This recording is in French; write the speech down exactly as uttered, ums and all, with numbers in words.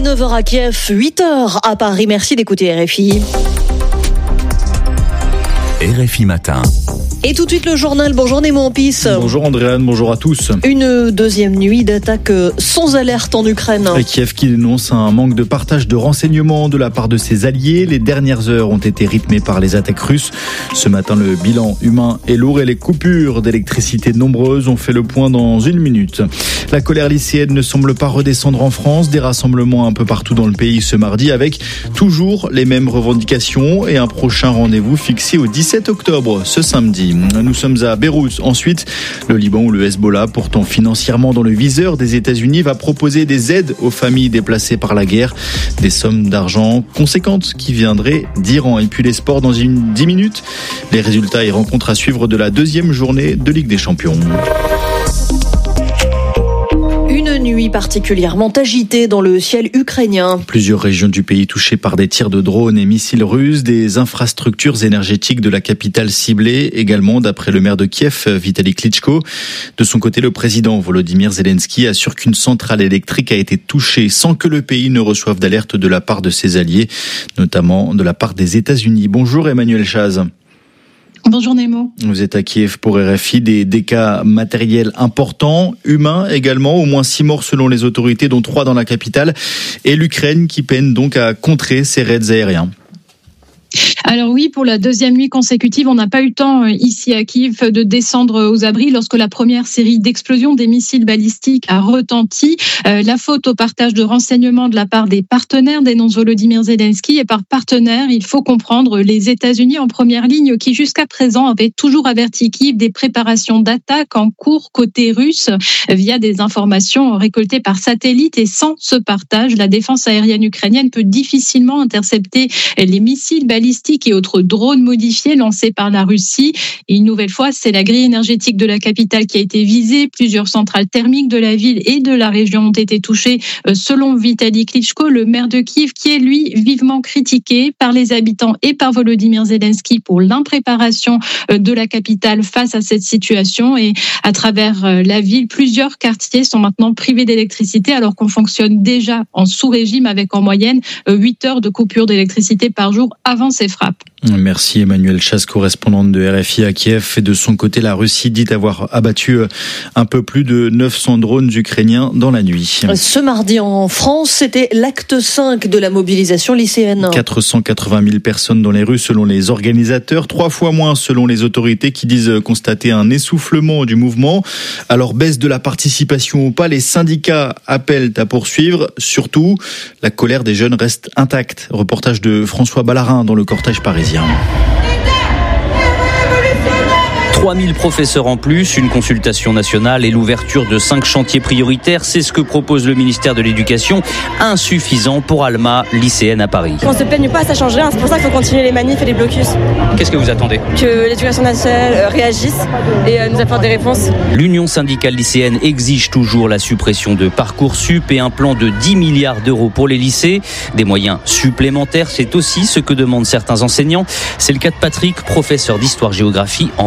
neuf heures à Kiev, huit heures à Paris. Merci d'écouter R F I. R F I Matin. Et tout de suite le journal. Bonjour Nemo Ampis. Bonjour Andréane, bonjour à tous. Une deuxième nuit d'attaque sans alerte en Ukraine. Et Kiev qui dénonce un manque de partage de renseignements de la part de ses alliés. Les dernières heures ont été rythmées par les attaques russes. Ce matin, le bilan humain est lourd et les coupures d'électricité nombreuses. On fait le point dans une minute. La colère lycéenne ne semble pas redescendre en France. Des rassemblements un peu partout dans le pays ce mardi avec toujours les mêmes revendications et un prochain rendez-vous fixé au dix-sept octobre, ce samedi. Nous sommes à Beyrouth. Ensuite, le Liban où le Hezbollah, pourtant financièrement dans le viseur des États-Unis, va proposer des aides aux familles déplacées par la guerre. Des sommes d'argent conséquentes qui viendraient d'Iran. Et puis les sports dans une dix minutes. Les résultats et rencontres à suivre de la deuxième journée de Ligue des Champions. Une nuit particulièrement agitée dans le ciel ukrainien. Plusieurs régions du pays touchées par des tirs de drones et missiles russes, des infrastructures énergétiques de la capitale ciblées également, d'après le maire de Kiev, Vitali Klitschko. De son côté, le président Volodymyr Zelensky assure qu'une centrale électrique a été touchée sans que le pays ne reçoive d'alerte de la part de ses alliés, notamment de la part des États-Unis. Bonjour Emmanuel Chaz. Bonjour Nemo. Vous êtes à Kiev pour R F I, des dégâts matériels importants, humains également, au moins six morts selon les autorités, dont trois dans la capitale, et l'Ukraine qui peine donc à contrer ces raids aériens. Alors oui, pour la deuxième nuit consécutive, on n'a pas eu le temps ici à Kiev de descendre aux abris lorsque la première série d'explosions des missiles balistiques a retenti. Euh, la faute au partage de renseignements de la part des partenaires, dénonce Volodymyr Zelensky. Et par partenaires, il faut comprendre les États-Unis en première ligne qui jusqu'à présent avaient toujours averti Kiev des préparations d'attaques en cours côté russe via des informations récoltées par satellite. Et sans ce partage, la défense aérienne ukrainienne peut difficilement intercepter les missiles balistiques et autres drones modifiés lancés par la Russie. Et une nouvelle fois, c'est la grille énergétique de la capitale qui a été visée. Plusieurs centrales thermiques de la ville et de la région ont été touchées, selon Vitali Klitschko, le maire de Kiev, qui est lui vivement critiqué par les habitants et par Volodymyr Zelensky pour l'impréparation de la capitale face à cette situation. Et à travers la ville, plusieurs quartiers sont maintenant privés d'électricité alors qu'on fonctionne déjà en sous-régime avec en moyenne huit heures de coupure d'électricité par jour avant ces frappes. Merci Emmanuel Chaz, correspondante de R F I à Kiev. Et de son côté, la Russie dit avoir abattu un peu plus de neuf cents drones ukrainiens dans la nuit. Ce mardi en France, c'était l'acte cinq de la mobilisation lycéenne. quatre cent quatre-vingt mille personnes dans les rues selon les organisateurs, trois fois moins selon les autorités qui disent constater un essoufflement du mouvement. Alors baisse de la participation ou pas, les syndicats appellent à poursuivre. Surtout, la colère des jeunes reste intacte. Reportage de François Ballarin dans le cortège parisien. trois mille professeurs en plus, une consultation nationale et l'ouverture de cinq chantiers prioritaires. C'est ce que propose le ministère de l'Éducation. Insuffisant pour Alma, lycéenne à Paris. Qu'on se plaigne pas, ça change rien. C'est pour ça qu'il faut continuer les manifs et les blocus. Qu'est-ce que vous attendez ? Que l'Éducation nationale réagisse et nous apporte des réponses. L'Union syndicale lycéenne exige toujours la suppression de Parcoursup et un plan de dix milliards d'euros pour les lycées. Des moyens supplémentaires, c'est aussi ce que demandent certains enseignants. C'est le cas de Patrick, professeur d'histoire-géographie en